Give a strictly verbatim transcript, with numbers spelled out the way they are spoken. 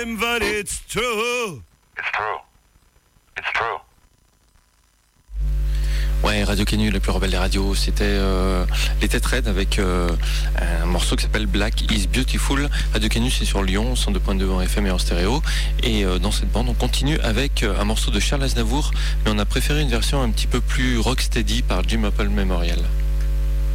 But it's true. It's true. It's true. Ouais, Radio Canu, la plus rebelle des radios, c'était euh, les Têtes Raides avec euh, un morceau qui s'appelle Black is Beautiful. Radio Canu, c'est sur Lyon, cent deux point deux en F M et en stéréo. Et euh, dans cette bande, on continue avec euh, un morceau de Charles Aznavour, mais on a préféré une version un petit peu plus rocksteady par Jim Apple Memorial.